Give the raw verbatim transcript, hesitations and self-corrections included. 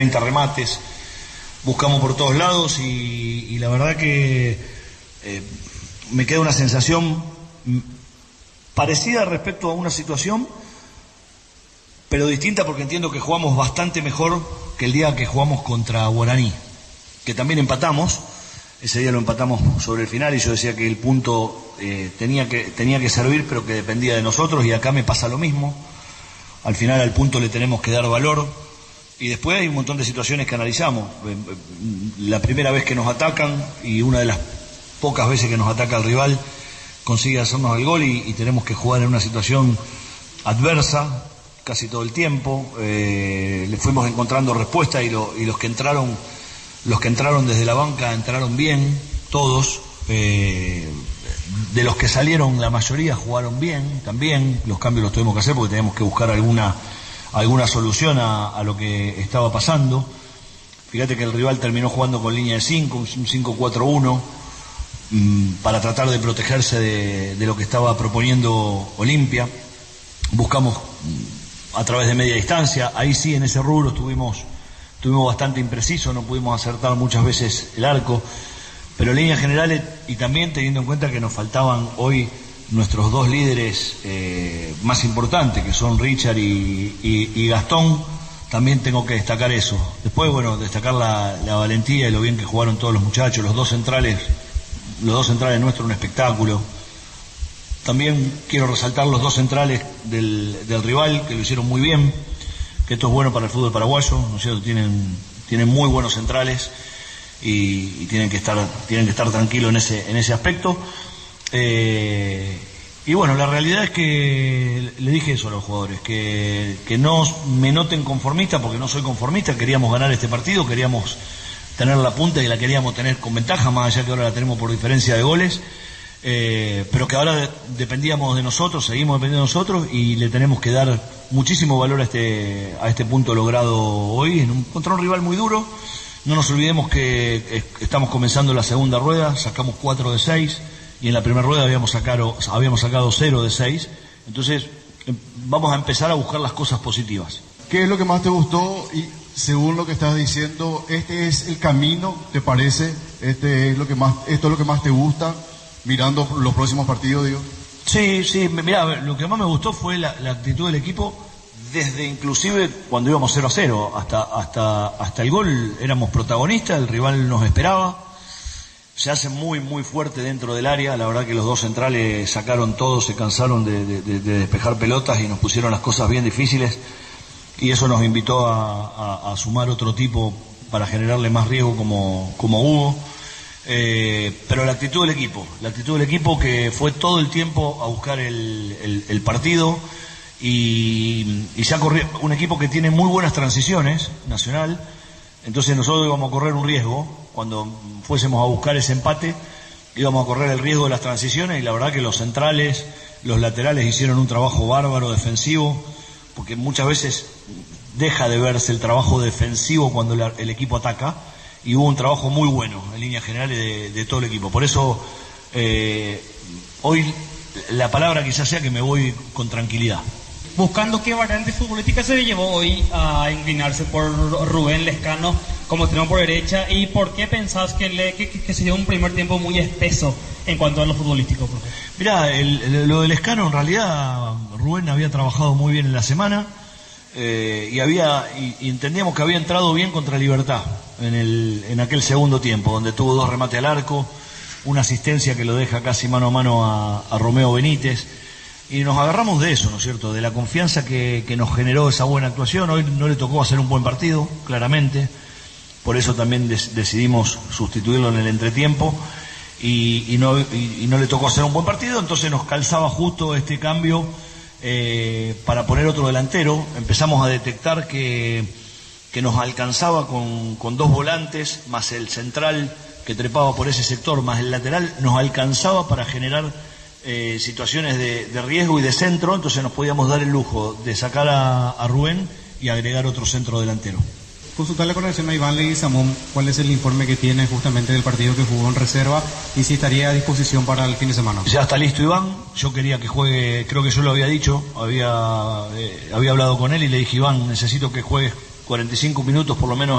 treinta remates, buscamos por todos lados y, y la verdad que eh, me queda una sensación parecida respecto a una situación, pero distinta porque entiendo que jugamos bastante mejor que el día que jugamos contra Guaraní, que también empatamos. Ese día lo empatamos sobre el final y yo decía que el punto eh, tenía que, tenía que servir, pero que dependía de nosotros, y acá me pasa lo mismo. Al final al punto le tenemos que dar valor. Y después hay un montón de situaciones que analizamos. La primera vez que nos atacan y una de las pocas veces que nos ataca el rival consigue hacernos el gol y, y tenemos que jugar en una situación adversa casi todo el tiempo. Eh, le fuimos encontrando respuesta y, lo, y los que entraron los que entraron desde la banca entraron bien, todos. Eh, de los que salieron la mayoría jugaron bien también. Los cambios los tuvimos que hacer porque teníamos que buscar alguna alguna solución a, a lo que estaba pasando. Fíjate que el rival terminó jugando con línea de cinco, un cinco cuatro uno, mmm, para tratar de protegerse de, de lo que estaba proponiendo Olimpia. Buscamos mmm, a través de media distancia, ahí sí en ese rubro estuvimos, estuvimos bastante imprecisos, no pudimos acertar muchas veces el arco, pero en líneas generales, y también teniendo en cuenta que nos faltaban hoy nuestros dos líderes eh, más importantes, que son Richard y, y, y Gastón, también tengo que destacar eso. Después, bueno, destacar la, la valentía y lo bien que jugaron todos los muchachos, los dos centrales, los dos centrales nuestros, un espectáculo. También quiero resaltar los dos centrales del, del rival, que lo hicieron muy bien, que esto es bueno para el fútbol paraguayo, ¿no es cierto? Tienen, tienen muy buenos centrales y, y tienen que estar, tienen que estar tranquilos en ese, en ese aspecto. Eh, y bueno, la realidad es que le dije eso a los jugadores, que, que no me noten conformista, porque no soy conformista. Queríamos ganar este partido, queríamos tener la punta y la queríamos tener con ventaja, más allá que ahora la tenemos por diferencia de goles, eh, pero que ahora de, dependíamos de nosotros, seguimos dependiendo de nosotros y le tenemos que dar muchísimo valor a este, a este punto logrado hoy en un, contra un rival muy duro. No nos olvidemos que estamos comenzando la segunda rueda, sacamos cuatro de seis. Y en la primera rueda habíamos sacado, habíamos sacado cero de seis. Entonces vamos a empezar a buscar las cosas positivas. ¿Qué es lo que más te gustó? Y según lo que estás diciendo, ¿este es el camino, te parece? ¿Este es lo que más, ¿Esto es lo que más te gusta mirando los próximos partidos, digo? Sí, sí, mira, lo que más me gustó fue la, la actitud del equipo, desde inclusive cuando íbamos cero a cero, hasta, hasta, hasta el gol éramos protagonistas, el rival nos esperaba. Se hace muy, muy fuerte dentro del área. La verdad que los dos centrales sacaron todo, se cansaron de, de, de despejar pelotas y nos pusieron las cosas bien difíciles. Y eso nos invitó a, a, a sumar otro tipo para generarle más riesgo como, como Hugo. Eh, pero la actitud del equipo, la actitud del equipo que fue todo el tiempo a buscar el, el, el partido y, y ya corrió, un equipo que tiene muy buenas transiciones, Nacional. Entonces nosotros íbamos a correr un riesgo. Cuando fuésemos a buscar ese empate, íbamos a correr el riesgo de las transiciones, y la verdad que los centrales, los laterales hicieron un trabajo bárbaro defensivo, porque muchas veces deja de verse el trabajo defensivo cuando la, el equipo ataca, y hubo un trabajo muy bueno en líneas generales de, de todo el equipo. Por eso eh, hoy la palabra quizás sea que me voy con tranquilidad. Buscando qué variante futbolística se le llevó hoy a inclinarse por Rubén Lescano como extremo por derecha, y por qué pensás que, le, que, que se dio un primer tiempo muy espeso en cuanto a lo futbolístico, profe? Mirá, el, el, lo del Lescano, en realidad Rubén había trabajado muy bien en la semana eh, y había y, y entendíamos que había entrado bien contra Libertad en, el, en aquel segundo tiempo, donde tuvo dos remates al arco, una asistencia que lo deja casi mano a mano a, a Romeo Benítez. Y nos agarramos de eso, ¿no es cierto?, de la confianza que, que nos generó esa buena actuación. Hoy no le tocó hacer un buen partido, claramente, por eso también des, decidimos sustituirlo en el entretiempo, y, y, no, y, y no le tocó hacer un buen partido, entonces nos calzaba justo este cambio eh, para poner otro delantero. Empezamos a detectar que, que nos alcanzaba con, con dos volantes, más el central que trepaba por ese sector, más el lateral, nos alcanzaba para generar Eh, situaciones de, de riesgo y de centro. Entonces nos podíamos dar el lujo de sacar a, a Rubén y agregar otro centro delantero. Consultarle con relación a Iván Leguizamón, ¿cuál es el informe que tiene justamente del partido que jugó en reserva y si estaría a disposición para el fin de semana? Ya está listo Iván. Yo quería que juegue, creo que yo lo había dicho, había, eh, había hablado con él y le dije: Iván, necesito que juegues cuarenta y cinco minutos por lo menos